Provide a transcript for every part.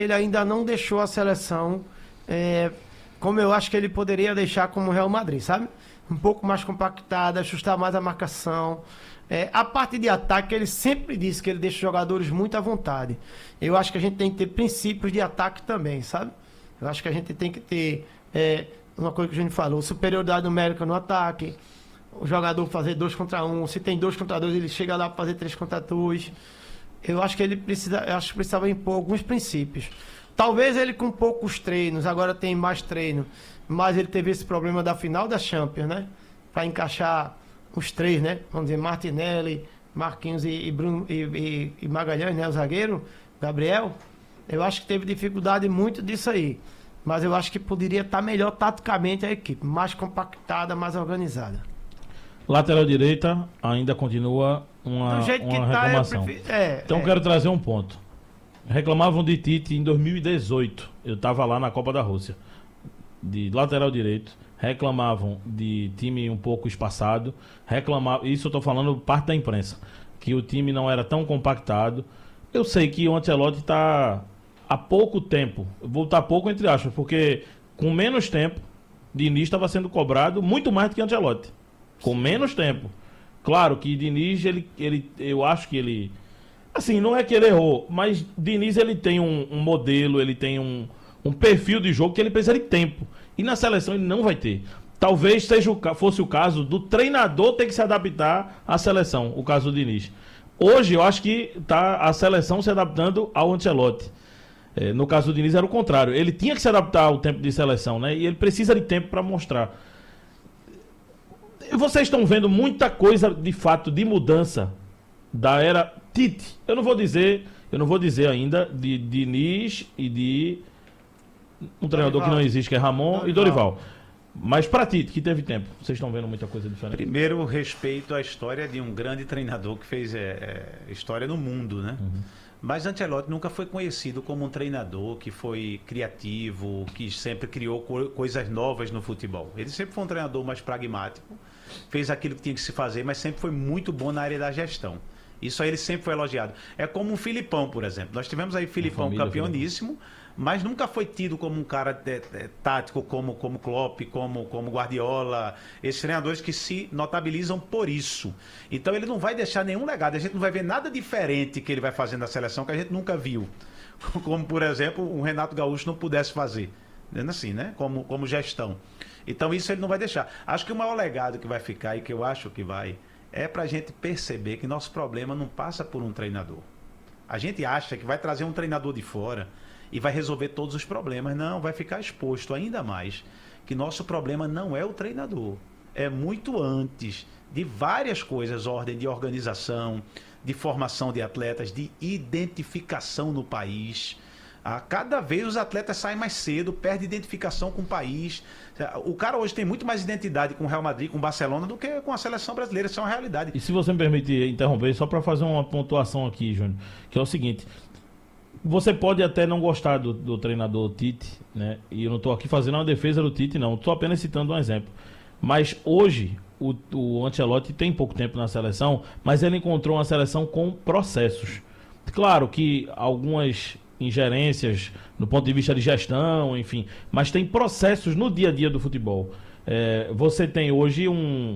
ele ainda não deixou a seleção como eu acho que ele poderia deixar como o Real Madrid, sabe? Um pouco mais compactada, ajustar mais a marcação. A parte de ataque, ele sempre disse que ele deixa os jogadores muito à vontade. Eu acho que a gente tem que ter princípios de ataque também, sabe? Eu acho que a gente tem que ter, uma coisa que a gente falou, superioridade numérica no ataque, o jogador fazer 2 contra 1, se tem 2 contra 2, ele chega lá para fazer 3 contra 2. Eu acho que precisava impor alguns princípios. Talvez ele com poucos treinos, agora tem mais treino, mas ele teve esse problema da final da Champions, né? Para encaixar os 3, né? Vamos dizer, Martinelli, Marquinhos e Magalhães, né? O zagueiro, Gabriel. Eu acho que teve dificuldade muito disso aí. Mas eu acho que poderia estar melhor taticamente a equipe, mais compactada, mais organizada. Lateral direita ainda continua uma reclamação. Então quero trazer um ponto. Reclamavam de Tite em 2018. Eu estava lá na Copa da Rússia. De lateral direito. Reclamavam de time um pouco espaçado. Isso eu estou falando parte da imprensa. Que o time não era tão compactado. Eu sei que o Ancelotti está há pouco tempo. Vou estar pouco entre aspas, porque com menos tempo, Diniz estava sendo cobrado muito mais do que Ancelotti. Com menos tempo. Claro que Diniz, eu acho que ele... Assim, não é que ele errou, mas Diniz ele tem um modelo, ele tem um perfil de jogo que ele precisa de tempo. E na seleção ele não vai ter. Talvez fosse o caso do treinador ter que se adaptar à seleção, o caso do Diniz. Hoje eu acho que está a seleção se adaptando ao Ancelotti. No caso do Diniz era o contrário. Ele tinha que se adaptar ao tempo de seleção, né? E ele precisa de tempo para mostrar. Vocês estão vendo muita coisa de fato de mudança da era Tite. Eu não vou dizer ainda de Diniz e de um treinador que não existe, que é Ramon e Dorival. Mas para Tite, que teve tempo, vocês estão vendo muita coisa diferente? Primeiro, respeito à história de um grande treinador que fez história no mundo, né? Uhum. Mas Ancelotti nunca foi conhecido como um treinador que foi criativo, que sempre criou coisas novas no futebol. Ele sempre foi um treinador mais pragmático, fez aquilo que tinha que se fazer, mas sempre foi muito bom na área da gestão. Isso aí ele sempre foi elogiado. É como um Filipão, por exemplo. Nós tivemos aí Filipão campeoníssimo, mas nunca foi tido como um cara tático como Klopp, como Guardiola, esses treinadores que se notabilizam por isso. Então ele não vai deixar nenhum legado, a gente não vai ver nada diferente que ele vai fazer na seleção que a gente nunca viu. Como, por exemplo, um Renato Gaúcho não pudesse fazer. Assim, né? Como gestão. Então isso ele não vai deixar. Acho que o maior legado que vai ficar e que eu acho que vai é para a gente perceber que nosso problema não passa por um treinador. A gente acha que vai trazer um treinador de fora e vai resolver todos os problemas. Não, vai ficar exposto ainda mais que nosso problema não é o treinador. É muito antes de várias coisas, ordem de organização, de formação de atletas, de identificação no país. Cada vez os atletas saem mais cedo, perdem identificação com o país. O cara hoje tem muito mais identidade com o Real Madrid, com o Barcelona, do que com a seleção brasileira. Isso é uma realidade. E se você me permitir interromper, só para fazer uma pontuação aqui, Júnior, que é o seguinte: você pode até não gostar do treinador Tite, né? E eu não estou aqui fazendo uma defesa do Tite, não. Estou apenas citando um exemplo. Mas hoje, o Ancelotti tem pouco tempo na seleção, mas ele encontrou uma seleção com processos. Claro que algumas ingerências no ponto de vista de gestão, enfim, mas tem processos no dia a dia do futebol. Você tem hoje um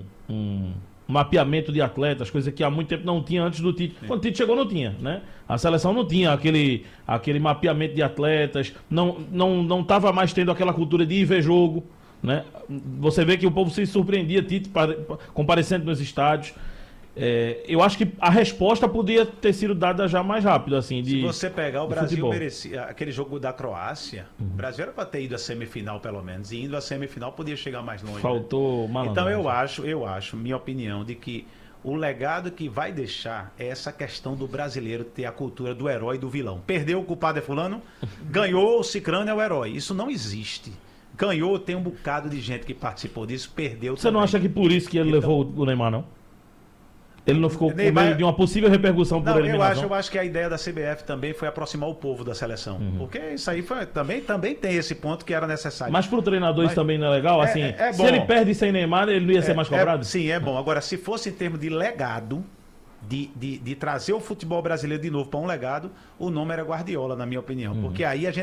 mapeamento de atletas, coisa que há muito tempo não tinha antes do Tite. Quando o Tite chegou não tinha, né? A seleção não tinha aquele mapeamento de atletas, não estava mais tendo aquela cultura de ir ver jogo, né? Você vê que o povo se surpreendia, Tite comparecendo nos estádios. Eu acho que a resposta podia ter sido dada já mais rápido, assim. Se você pegar, o Brasil merecia aquele jogo da Croácia. O Brasil era para ter ido à semifinal, pelo menos. E indo à semifinal podia chegar mais longe. Faltou malandragem. Então eu acho, minha opinião, de que o legado que vai deixar é essa questão do brasileiro ter a cultura do herói e do vilão. Perdeu, o culpado é fulano, ganhou, o cicrano é o herói. Isso não existe. Ganhou, tem um bocado de gente que participou disso, perdeu. Você também. Não acha que por isso que ele levou o Neymar, não? Ele não ficou com medo de uma possível repercussão por eliminação? Eu acho que a ideia da CBF também foi aproximar o povo da seleção. Porque isso aí também tem esse ponto que era necessário. Mas para o treinador isso também não é legal? Assim, se ele perde sem Neymar, ele não ia ser mais cobrado? Sim, é bom. Agora, se fosse em termos de legado, de trazer o futebol brasileiro de novo para um legado, o nome era Guardiola, na minha opinião. Porque aí a gente